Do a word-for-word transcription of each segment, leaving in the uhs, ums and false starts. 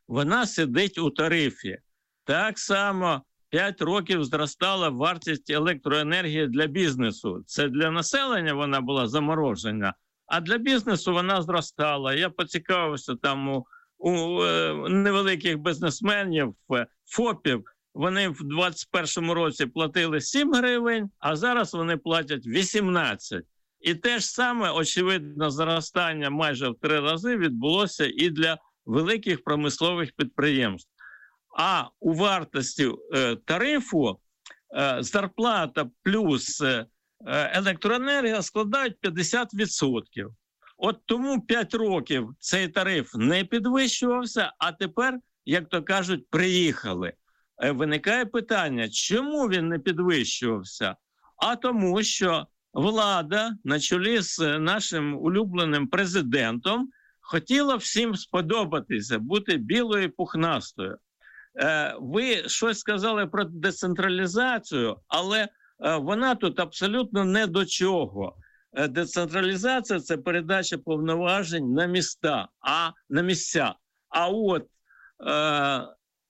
вона сидить у тарифі. Так само п'ять років зростала вартість електроенергії для бізнесу. Це для населення вона була заморожена, а для бізнесу вона зростала. Я поцікавився там у, у е, невеликих бізнесменів, ФОПів. Вони в двадцять першому році платили сім гривень, а зараз вони платять вісімнадцять. І те ж саме, очевидно, зростання майже в три рази відбулося і для великих промислових підприємств. А у вартості е, тарифу е, зарплата плюс е, електроенергія складають п'ятдесят відсотків. От тому п'ять років цей тариф не підвищувався, а тепер, як то кажуть, приїхали. Е, виникає питання, чому він не підвищувався? А тому, що влада на чолі з нашим улюбленим президентом хотіла всім сподобатися, бути білою і пухнастою. Ви щось сказали про децентралізацію, але вона тут абсолютно не до чого. Децентралізація – це передача повноважень на міста, а на місця. А от е,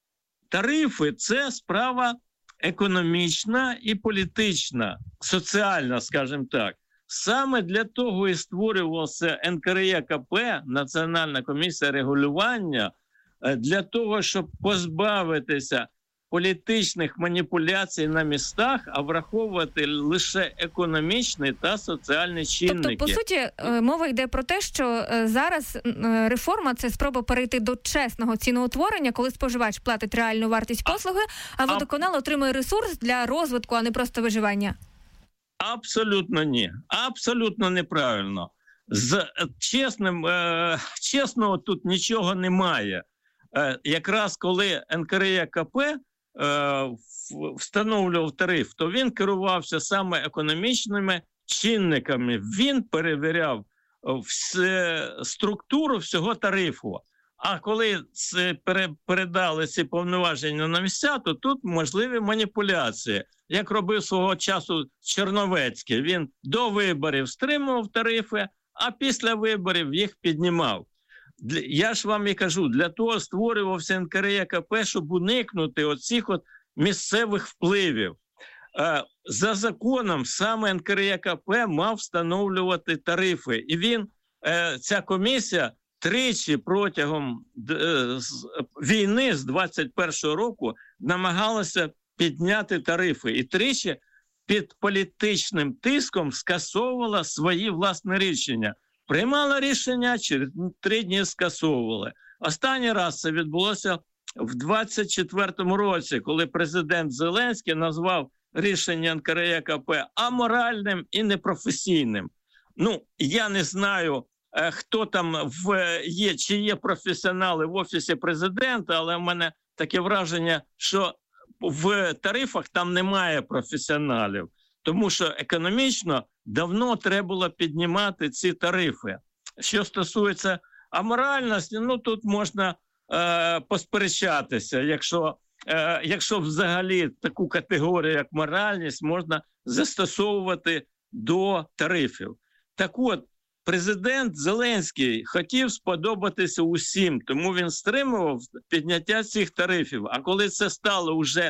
тарифи – це справа економічна і політична, соціальна, скажімо так. Саме для того і створювався ен ка ер е ка пе, Національна комісія регулювання, для того, щоб позбавитися політичних маніпуляцій на містах, а враховувати лише економічні та соціальні чинники. Тобто, по суті, мова йде про те, що зараз реформа – це спроба перейти до чесного ціноутворення, коли споживач платить реальну вартість послуги, а водоканал отримує ресурс для розвитку, а не просто виживання. Абсолютно ні. Абсолютно неправильно. З чесним, е, чесного тут нічого немає. Е, якраз коли ен ка ер е ка пе е, встановлював тариф, то він керувався саме економічними чинниками. Він перевіряв все, структуру всього тарифу. А коли передали ці повноваження на місця, то тут можливі маніпуляції. Як робив свого часу Черновецький. Він до виборів стримував тарифи, а після виборів їх піднімав. Я ж вам і кажу, для того створювався ен ка ер е ка пе, щоб уникнути оцих от місцевих впливів. За законом саме ен ка ер е ка пе мав встановлювати тарифи. І він, ця комісія, тричі протягом війни з двадцять першого року намагалася підняти тарифи. І тричі під політичним тиском скасовувала свої власні рішення. Приймала рішення, через три дні скасовували. Останній раз це відбулося в двадцять четвертому році, коли президент Зеленський назвав рішення ен ка ер е ка пе аморальним і непрофесійним. Ну, я не знаю, хто там в, є, чи є професіонали в Офісі президента, але в мене таке враження, що в тарифах там немає професіоналів, тому що економічно давно треба було піднімати ці тарифи. Що стосується аморальності, ну тут можна е, посперечатися, якщо, е, якщо взагалі таку категорію, як моральність, можна застосовувати до тарифів. Так от, президент Зеленський хотів сподобатися усім, тому він стримував підняття цих тарифів. А коли це стало вже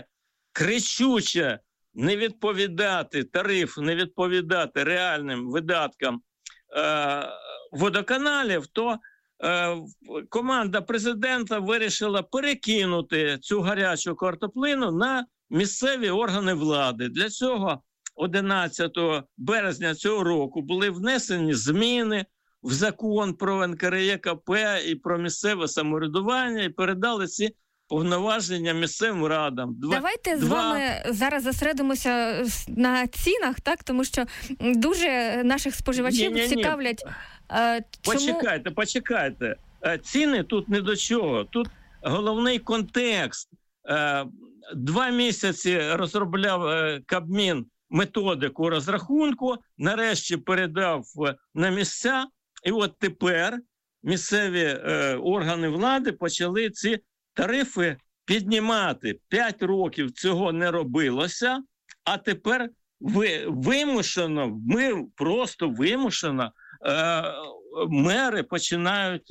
кричуче не відповідати тариф, не відповідати реальним видаткам е- водоканалів, то е- команда президента вирішила перекинути цю гарячу картоплину на місцеві органи влади. Для цього одинадцятого березня цього року були внесені зміни в закон про ен ка ер е ка пе і про місцеве самоврядування і передали ці повноваження місцевим радам. Два, Давайте два... з вами зараз зосередимося на цінах, так? Тому що дуже наших споживачів ні, ні, ні. цікавлять. Е, чому... Почекайте, почекайте. Ціни тут не до чого. Тут головний контекст. Е, два місяці розробляв е, Кабмін методику розрахунку, нарешті передав на місця, і от тепер місцеві е, органи влади почали ці тарифи піднімати. П'ять років цього не робилося, а тепер ви, вимушено, ми просто вимушено, е, мери починають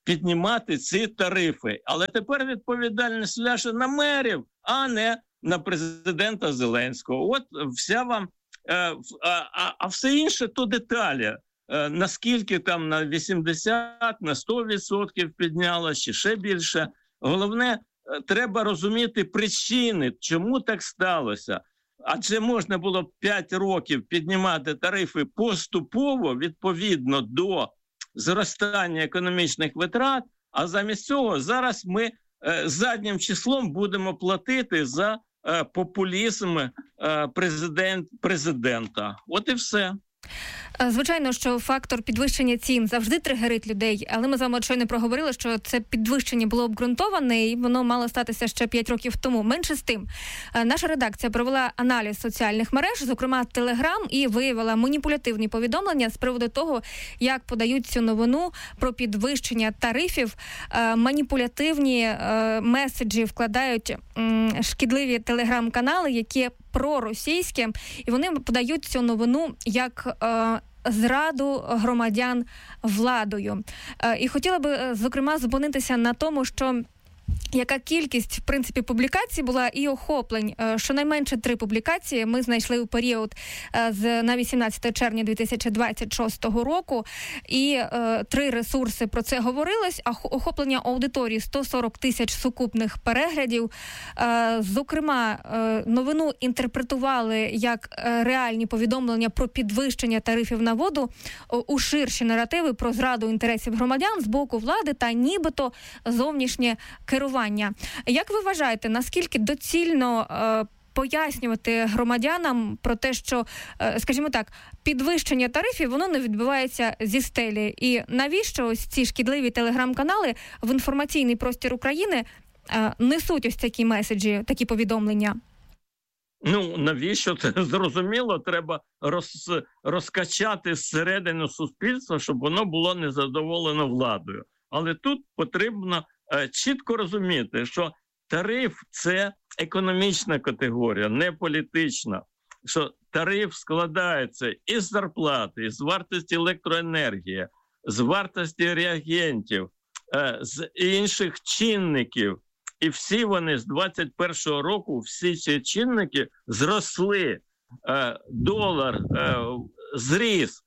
піднімати ці тарифи. Але тепер відповідальність ляже на мерів, а не на президента Зеленського. От вся вам, а, а, а все інше то деталі. Наскільки там на вісімдесят, на сто відсотків піднялося, чи ще більше. Головне, треба розуміти причини, чому так сталося. Адже можна було п'ять років піднімати тарифи поступово, відповідно до зростання економічних витрат, а замість цього зараз ми е, заднім числом будемо платити за е, популізм е, президент, президента. От і все. Звичайно, що фактор підвищення цін завжди тригерить людей, але ми з вами щойно проговорили, що це підвищення було обґрунтоване і воно мало статися ще п'ять років тому. Менше з тим, наша редакція провела аналіз соціальних мереж, зокрема Телеграм, і виявила маніпулятивні повідомлення з приводу того, як подають цю новину про підвищення тарифів. Маніпулятивні меседжі вкладають шкідливі телеграм-канали, які проросійські, і вони подають цю новину як е, зраду громадян владою. Е, і хотіла би, зокрема, зупинитися на тому, що яка кількість, в принципі, публікацій була і охоплень. Щонайменше три публікації ми знайшли у період з на вісімнадцяте червня дві тисячі двадцять шостого року. І е, три ресурси про це говорилось. А охоплення аудиторії сто сорок тисяч сукупних переглядів. Е, зокрема, е, новину інтерпретували як реальні повідомлення про підвищення тарифів на воду у ширші наративи про зраду інтересів громадян з боку влади та нібито зовнішнє керування. Як ви вважаєте, наскільки доцільно е, пояснювати громадянам про те, що, е, скажімо так, підвищення тарифів, воно не відбувається зі стелі? І навіщо ось ці шкідливі телеграм-канали в інформаційний простір України е, несуть ось такі меседжі, такі повідомлення? Ну, навіщо? Це зрозуміло, треба роз, розкачати зсередину суспільства, щоб воно було незадоволено владою. Але тут потрібно чітко розуміти, що тариф – це економічна категорія, не політична. Що тариф складається із зарплати, із вартості електроенергії, з вартості реагентів, з інших чинників. І всі вони з двадцять першого року, всі ці чинники зросли. Долар зріс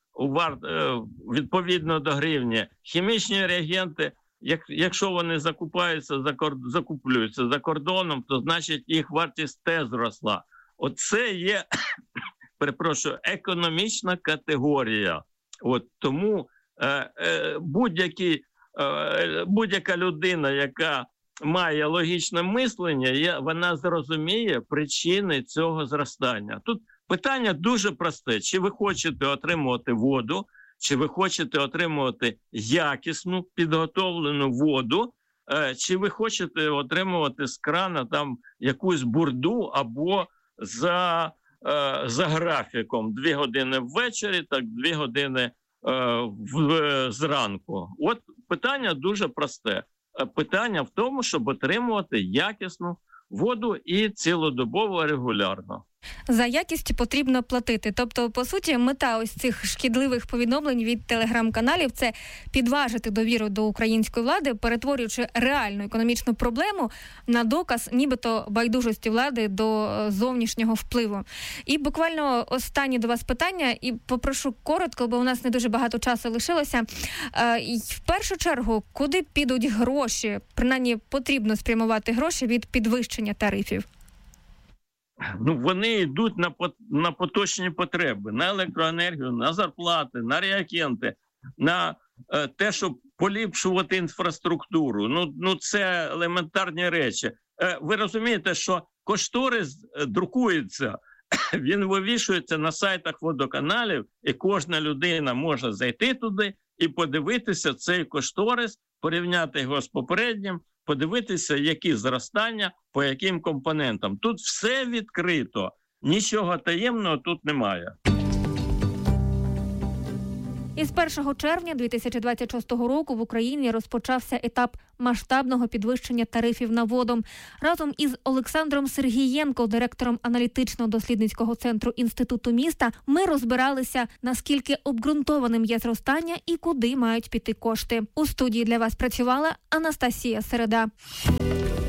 відповідно до гривні. Хімічні реагенти, Як, якщо вони закупаються, закуплюються за кордоном, то значить їх вартість теж зросла. Оце є, перепрошую, економічна категорія. От тому е, е, будь-які, е, будь-яка людина, яка має логічне мислення, є, вона зрозуміє причини цього зростання. Тут питання дуже просте. Чи ви хочете отримувати воду, чи ви хочете отримувати якісну, підготовлену воду, чи ви хочете отримувати з крана там якусь бурду або за, за графіком дві години ввечері, так дві години в, зранку. От питання дуже просте. Питання в тому, щоб отримувати якісну воду і цілодобово регулярно. За якість потрібно платити. Тобто, по суті, мета ось цих шкідливих повідомлень від телеграм-каналів – це підважити довіру до української влади, перетворюючи реальну економічну проблему на доказ нібито байдужості влади до зовнішнього впливу. І буквально останнє до вас питання, і попрошу коротко, бо у нас не дуже багато часу лишилося. В першу чергу, куди підуть гроші? Принаймні, потрібно спрямувати гроші від підвищення тарифів. Ну, вони йдуть на, на поточні потреби, на електроенергію, на зарплати, на реагенти, на е, те, щоб поліпшувати інфраструктуру. Ну, ну це елементарні речі. Е, ви розумієте, що кошторис друкується, він вивішується на сайтах водоканалів, і кожна людина може зайти туди і подивитися цей кошторис, порівняти його з попереднім, подивитися, які зростання, по яким компонентам. Тут все відкрито, нічого таємного тут немає. Із першого червня дві тисячі двадцять шостого року в Україні розпочався етап масштабного підвищення тарифів на воду. Разом із Олександром Сергієнко, директором аналітично-дослідницького центру Інституту міста, ми розбиралися, наскільки обґрунтованим є зростання і куди мають піти кошти. У студії для вас працювала Анастасія Середа.